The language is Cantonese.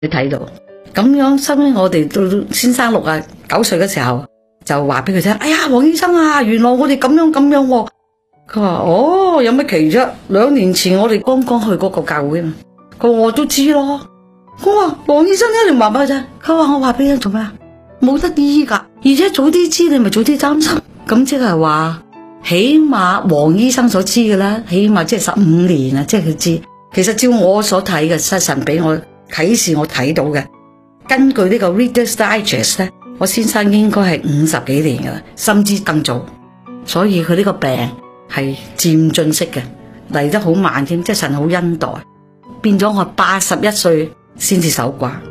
你睇到咁樣，收尾我哋到先生69歲嘅時候，就話俾佢聽，哎呀，黃醫生啊，原來我哋咁樣咁樣喎。佢話哦，有乜奇啫？2年前我哋剛剛去嗰個教會嘛。佢話我都知咯。我話黃醫生一定話俾佢聽。佢話我話俾你做咩啊？冇得醫噶，而且早啲知你咪早啲擔心。咁即係話，起碼黃醫生所知嘅啦，起碼即係15年啊，即係佢知。其實照我所睇嘅，神俾我啟示我睇到嘅，根據呢個 Reader's Digest 咧，我先生應該係50幾年噶啦，甚至更早。所以佢呢個病係漸進式嘅，嚟得好慢添，即係神好恩待，變咗我81歲先至守寡。